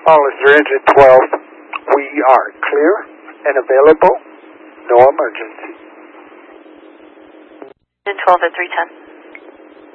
Hollister, engine 12. We are clear and available. No emergency. Engine 12 at 310.